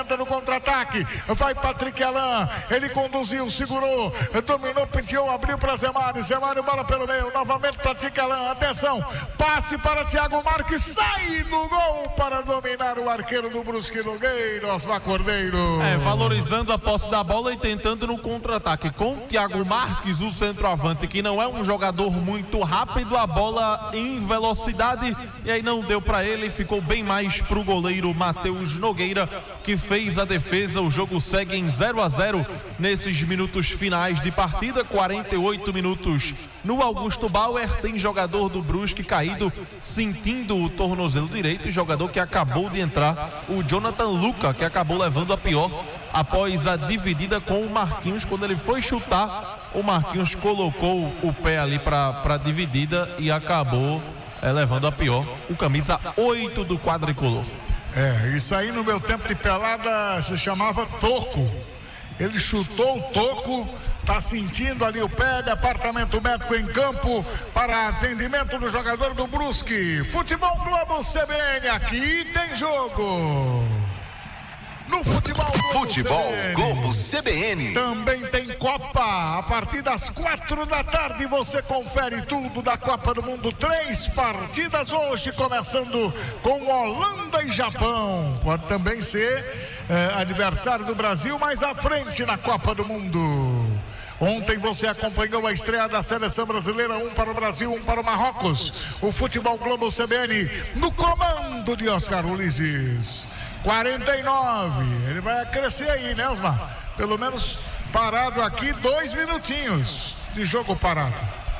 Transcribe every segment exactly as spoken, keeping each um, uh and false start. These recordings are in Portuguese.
no contra-ataque, vai Patrick Alain, ele conduziu, segurou, dominou, penteou, abriu para Zemário, Zemário bola pelo meio, novamente Patrick Alain, atenção, passe para Thiago Marques, sai do gol para dominar o arqueiro do Brusque Nogueira, Osmar Cordeiro. É, valorizando a posse da bola e tentando no contra-ataque com Thiago Marques, o centroavante, que não é um jogador muito rápido, a bola em velocidade, e aí não deu para ele, ficou bem mais pro goleiro Matheus Nogueira, que fez a defesa. O jogo segue em zero a zero nesses minutos finais de partida, quarenta e oito minutos no Augusto Bauer. Tem jogador do Brusque caído, sentindo o tornozelo direito, e jogador que acabou de entrar, o Jonathan Luca, que acabou levando a pior após a dividida com o Marquinhos. Quando ele foi chutar, o Marquinhos colocou o pé ali para a dividida e acabou é, levando a pior, o camisa oito do quadricolor. É, isso aí no meu tempo de pelada se chamava toco. Ele chutou o toco, tá sentindo ali o pé, departamento médico em campo para atendimento do jogador do Brusque. Futebol Globo C B N, aqui tem jogo. No Futebol Globo, Futebol C B N. Globo C B N. Também tem Copa. A partir das quatro da tarde você confere tudo da Copa do Mundo. Três partidas hoje, começando com Holanda e Japão. Pode também ser eh, aniversário do Brasil mais à frente na Copa do Mundo. Ontem você acompanhou a estreia da seleção brasileira, um para o Brasil, um para o Marrocos. O Futebol Globo C B N no comando de Oscar Ulisses. quarenta e nove, ele vai crescer aí, né, Osmar? Pelo menos parado aqui, dois minutinhos de jogo parado.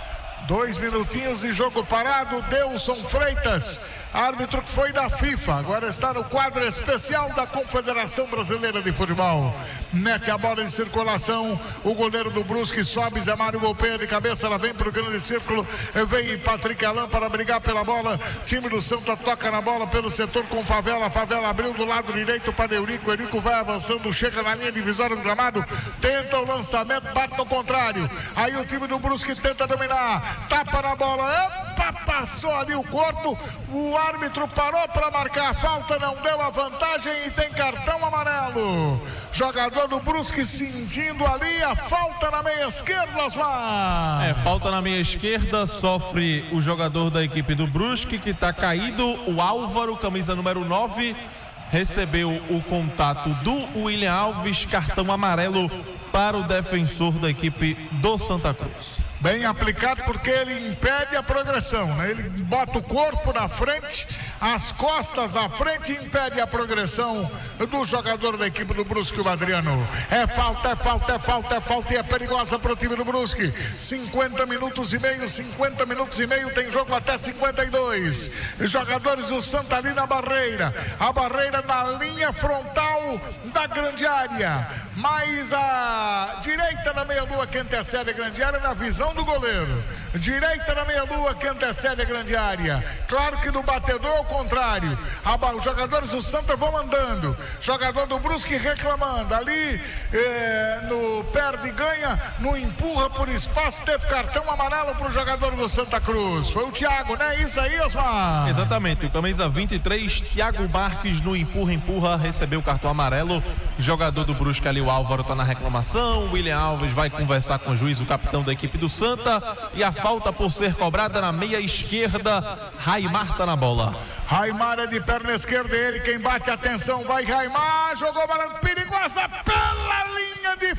Dois minutinhos de jogo parado. Delson Freitas, árbitro que foi da FIFA, agora está no quadro especial da Confederação Brasileira de Futebol. Mete a bola em circulação, o goleiro do Brusque sobe, Zé Mário golpeia de cabeça, ela vem para o grande círculo, vem Patrick Alain para brigar pela bola, time do Santa toca na bola pelo setor com Favela, Favela abriu do lado direito para Eurico, Eurico vai avançando, chega na linha divisória do gramado, tenta o lançamento, bate no contrário, aí o time do Brusque tenta dominar, tapa na bola, epa, passou ali o corpo, o árbitro parou para marcar a falta, não deu a vantagem e tem cartão amarelo. Jogador do Brusque sentindo ali a falta na meia esquerda, Osmar. É, falta na meia esquerda, sofre o jogador da equipe do Brusque, que está caído, o Álvaro, camisa número nove, recebeu o contato do William Alves, cartão amarelo para o defensor da equipe do Santa Cruz. Bem aplicado, porque ele impede a progressão, né? Ele bota o corpo na frente, as costas à frente, e impede a progressão do jogador da equipe do Brusque, o Adriano. É falta, é falta, é falta, é falta e é perigosa para o time do Brusque. cinquenta minutos e meio, cinquenta minutos e meio, tem jogo até cinquenta e dois. Jogadores do Santa ali na barreira, a barreira na linha frontal da grande área, mais a direita da meia-lua que antecede a grande área, na visão do goleiro, direita na meia-lua que antecede a grande área, claro que do batedor ao contrário, os jogadores do Santa vão andando, jogador do Brusque reclamando, ali eh, no perde e ganha, no empurra por espaço, teve cartão amarelo para o jogador do Santa Cruz, foi o Thiago, né? Isso aí, Osmar? Exatamente, o camisa vinte e três, Thiago Marques, no empurra, empurra, recebeu o cartão amarelo. Jogador do Brusque ali, o Álvaro, tá na reclamação, o William Alves vai conversar com o juiz, o capitão da equipe do Santa, e a falta por ser cobrada na meia esquerda, Raimar tá na bola. Raimar é de perna esquerda, ele quem bate, atenção, vai Raimar, jogou bola perigosa pela linha de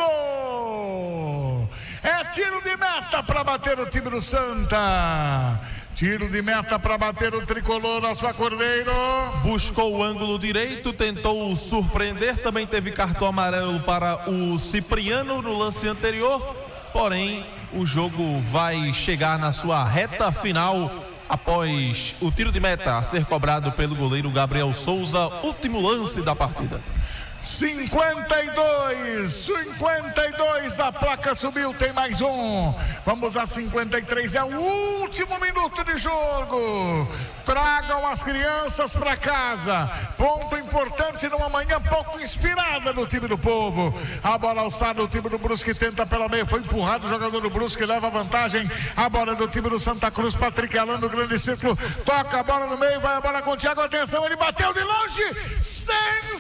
fundo, é tiro de meta para bater o time do Santa. Tiro de meta para bater o tricolor, Osmar Cordeiro. Buscou o ângulo direito, tentou surpreender, também teve cartão amarelo para o Cipriano no lance anterior, porém o jogo vai chegar na sua reta final após o tiro de meta a ser cobrado pelo goleiro Gabriel Souza, último lance da partida. cinquenta e dois, cinquenta e dois, a placa subiu, tem mais um. Vamos a cinquenta e três, é o último minuto de jogo. Tragam as crianças para casa. Ponto importante numa manhã pouco inspirada no time do povo. A bola alçada, o time do Brusque tenta pela meia, foi empurrado, o jogador do Brusque leva vantagem. A bola do time do Santa Cruz, Patrick Alain no grande círculo, toca a bola no meio, vai a bola com o Thiago, atenção, ele bateu de longe, sem